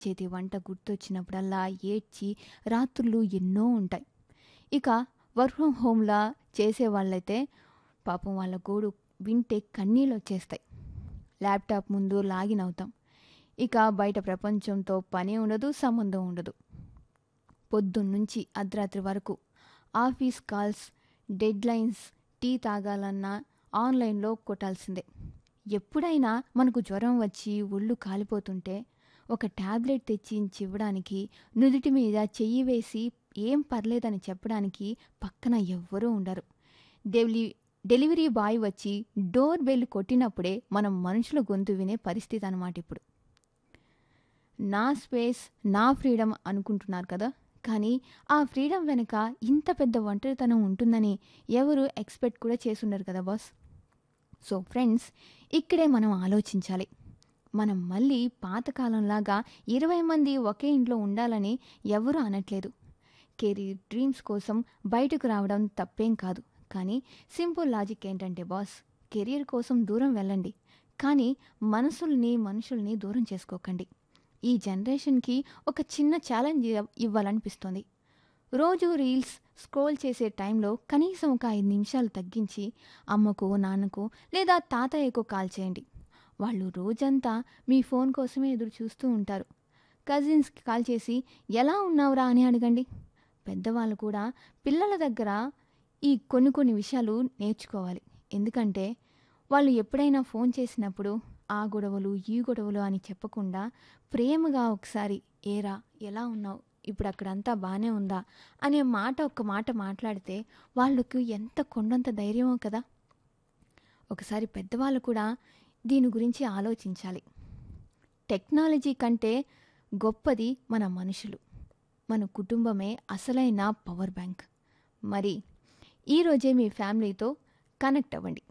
చేతి వంట గుర్తొచ్చినప్పుడల్లా ఏడ్చి రాత్రులు ఎన్నో ఉంటాయి. ఇక వర్క్ ఫ్రమ్ హోమ్‌లా చేసేవాళ్ళైతే పాపం వాళ్ళ గోడు వింటే కన్నీళ్ళొచ్చేస్తాయి. ల్యాప్‌టాప్ ముందు లాగిన్ అవుతాం. ఇక బయట ప్రపంచంతో పని ఉండదు, సంబంధం ఉండదు. పొద్దున్నుంచి అర్ధరాత్రి వరకు ఆఫీస్ కాల్స్, డెడ్‌లైన్స్, టీ తాగాలన్నా ఆన్‌లైన్‌లో కొట్టాల్సిందే. ఎప్పుడైనా మనకు జ్వరం వచ్చి ఒళ్ళు కాలిపోతుంటే ఒక టాబ్లెట్ తెచ్చివ్వడానికి, నుదిటి మీద చెయ్యి వేసి ఏం పర్లేదని చెప్పడానికి పక్కన ఎవ్వరూ ఉండరు. డెలి డెలివరీ బాయ్ వచ్చి డోర్ బెల్ కొట్టినప్పుడే మనం మనుషుల గొంతు వినే పరిస్థితి అన్నమాట ఇప్పుడు. నా స్పేస్, నా ఫ్రీడమ్ అనుకుంటున్నారు కదా! కానీ ఆ ఫ్రీడమ్ వెనుక ఇంత పెద్ద ఒంటరితనం ఉంటుందని ఎవరు ఎక్స్‌పెక్ట్ కూడా చేసుండరు కదా బాస్! సో ఫ్రెండ్స్, ఇక్కడే మనం ఆలోచించాలి. మనం మళ్ళీ పాతకాలంలాగా 20 మంది ఒకే ఇంట్లో ఉండాలని ఎవరూ అనట్లేదు. కెరీర్ డ్రీమ్స్ కోసం బయటకు రావడం తప్పేం కాదు. కానీ సింపుల్ లాజిక్ ఏంటంటే బాస్, కెరీర్ కోసం దూరం వెళ్ళండి. కానీ మనుషుల్ని దూరం చేసుకోకండి. ఈ జనరేషన్‌కి ఒక చిన్న ఛాలెంజ్ ఇవ్వాలనిపిస్తోంది. రోజు రీల్స్ స్క్రోల్ చేసే టైంలో కనీసం ఒక 5 నిమిషాలు తగ్గించి అమ్మకో, నాన్నకో లేదా తాతయ్యకో కాల్ చేయండి. వాళ్ళు రోజంతా మీ ఫోన్ కోసమే ఎదురు చూస్తూ ఉంటారు. కజిన్స్‌కి కాల్ చేసి ఎలా ఉన్నావురా అని అడగండి. పెద్దవాళ్ళు కూడా పిల్లల దగ్గర ఈ కొన్ని విషయాలు నేర్చుకోవాలి. ఎందుకంటే వాళ్ళు ఎప్పుడైనా ఫోన్ చేసినప్పుడు ఆ గొడవలు, ఈ గొడవలు అని చెప్పకుండా ప్రేమగా ఒకసారి ఏరా ఎలా ఉన్నావు? ఇప్పుడు అక్కడంతా బానే ఉందా? అనే ఒక్క మాట మాట్లాడితే వాళ్ళకు ఎంత కొండంత ధైర్యమో కదా! ఒకసారి పెద్దవాళ్ళు కూడా దీని గురించి ఆలోచించాలి. టెక్నాలజీ కంటే గొప్పది మన మనుషులు. మన కుటుంబమే అసలైన పవర్ బ్యాంక్. మరి ఈరోజే మీ ఫ్యామిలీతో కనెక్ట్ అవ్వండి.